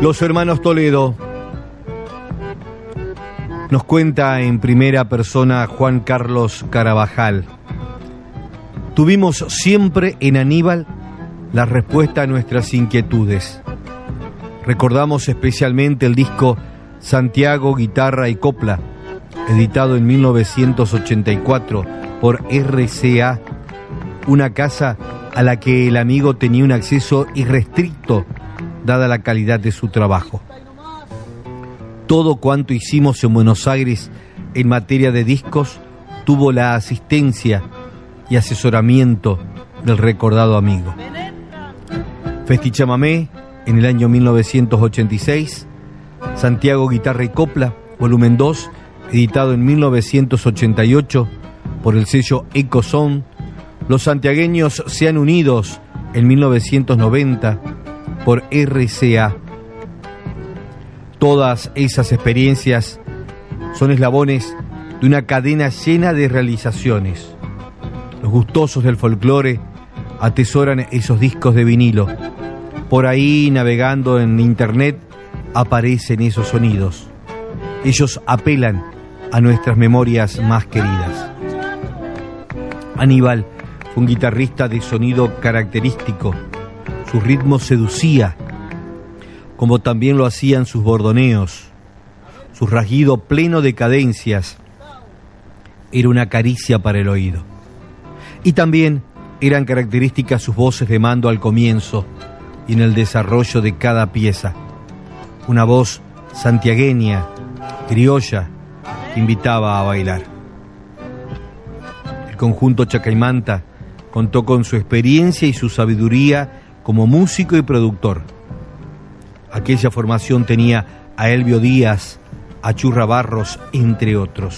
Los hermanos Toledo. Nos cuenta en primera persona Juan Carlos Carabajal. Tuvimos siempre en Aníbal la respuesta a nuestras inquietudes. Recordamos especialmente el disco Santiago, Guitarra y Copla, editado en 1984 por RCA, una casa a la que el amigo tenía un acceso irrestricto dada la calidad de su trabajo. Todo cuanto hicimos en Buenos Aires en materia de discos tuvo la asistencia y asesoramiento del recordado amigo. Festichamamé en el año 1986, Santiago, Guitarra y Copla, volumen 2, editado en 1988 por el sello Ecosound. Los santiagueños sean unidos en 1990 por RCA. Todas esas experiencias son eslabones de una cadena llena de realizaciones. Los gustosos del folclore atesoran esos discos de vinilo. Por ahí, navegando en internet, aparecen esos sonidos. Ellos apelan a nuestras memorias más queridas. Aníbal fue un guitarrista de sonido característico. Su ritmo seducía, como también lo hacían sus bordoneos. Su rasguido pleno de cadencias era una caricia para el oído. Y también eran características sus voces de mando al comienzo y en el desarrollo de cada pieza. Una voz santiagueña, criolla, que invitaba a bailar. El conjunto Chacaimanta contó con su experiencia y su sabiduría como músico y productor. Aquella formación tenía a Elvio Díaz, a Churra Barros, entre otros.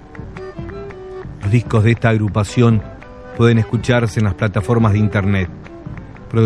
Los discos de esta agrupación pueden escucharse en las plataformas de internet.